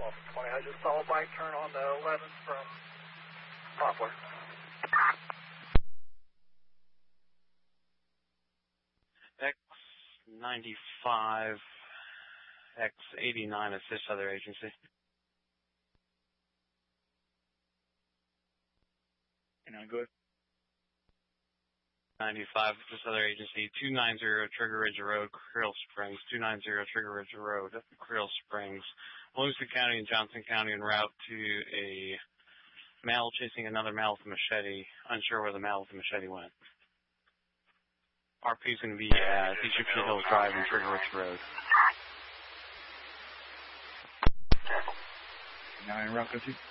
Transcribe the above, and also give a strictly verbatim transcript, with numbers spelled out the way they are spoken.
Delta twenty. I just saw a bike turn on the eleventh from Poplar. X ninety-five, X eighty-nine, assist other agency. And I'm good. ninety-five, assist other agency, two ninety Trigger Ridge Road, Creel Springs, two ninety Trigger Ridge Road, Creel Springs, Volusia County and Johnson County en route to a male chasing another male with a machete, unsure where the male with the machete went. R P is going to be at Egyptian Hills Drive and Trigger Ridge Road. Now in route, go to.